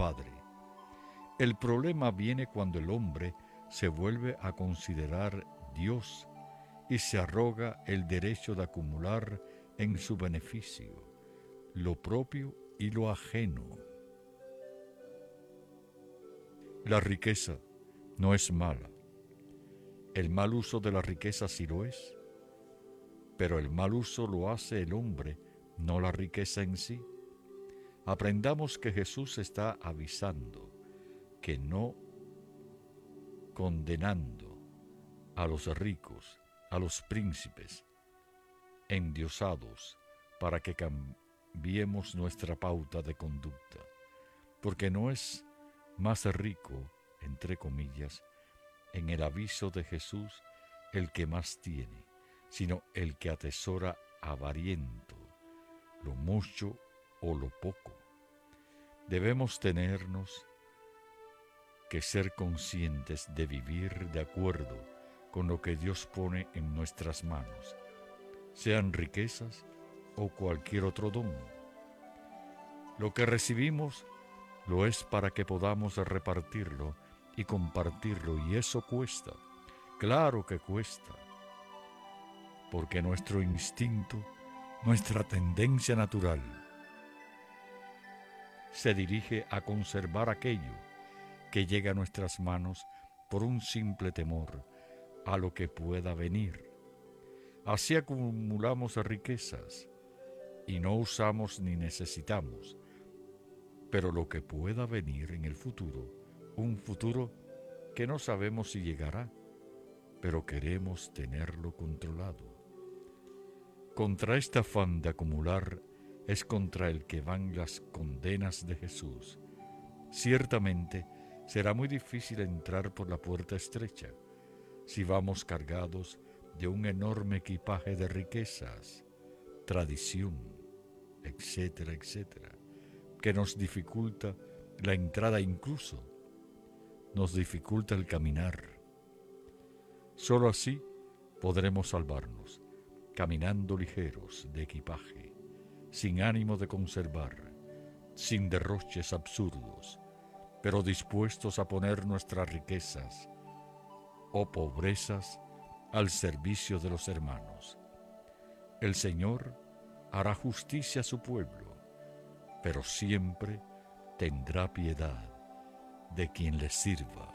Padre. El problema viene cuando el hombre se vuelve a considerar Dios y se arroga el derecho de acumular en su beneficio lo propio y lo ajeno. La riqueza no es mala. El mal uso de la riqueza sí lo es, pero el mal uso lo hace el hombre, no la riqueza en sí. Aprendamos que Jesús está avisando, que no condenando a los ricos, a los príncipes, endiosados, para que cambiemos nuestra pauta de conducta, porque no es más rico, entre comillas, en el aviso de Jesús el que más tiene, sino el que atesora avariento, lo mucho o lo poco. Debemos tenernos que ser conscientes de vivir de acuerdo con lo que Dios pone en nuestras manos, sean riquezas o cualquier otro don. Lo que recibimos lo es para que podamos repartirlo y compartirlo, y eso cuesta, claro que cuesta, porque nuestro instinto, nuestra tendencia natural, se dirige a conservar aquello que llega a nuestras manos por un simple temor a lo que pueda venir. Así acumulamos riquezas y no usamos ni necesitamos, pero lo que pueda venir en el futuro, un futuro que no sabemos si llegará, pero queremos tenerlo controlado. Contra este afán de acumular es contra el que van las condenas de Jesús. Ciertamente será muy difícil entrar por la puerta estrecha si vamos cargados de un enorme equipaje de riquezas, tradición, etcétera, etcétera, que nos dificulta la entrada, incluso nos dificulta el caminar. Solo así podremos salvarnos, caminando ligeros de equipaje, sin ánimo de conservar, sin derroches absurdos, pero dispuestos a poner nuestras riquezas o pobrezas al servicio de los hermanos. El Señor hará justicia a su pueblo, pero siempre tendrá piedad de quien le sirva.